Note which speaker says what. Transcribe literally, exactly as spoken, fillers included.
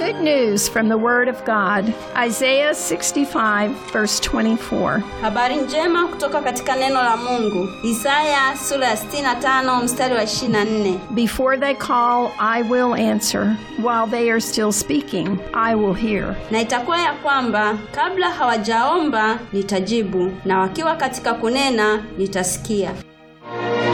Speaker 1: Good news from the Word of God. Isaiah sixty-five, verse twenty-four.
Speaker 2: Habari njema kutoka katika neno la Mungu. Isaya sura ya sitini na tano mstari wa ishirini na nne.
Speaker 1: Before they call, I will answer. While they are still speaking, I will hear.
Speaker 2: Na itakuwa ya kwamba kabla hawajaomba nitajibu, na wakiwa katika kunena nitasikia.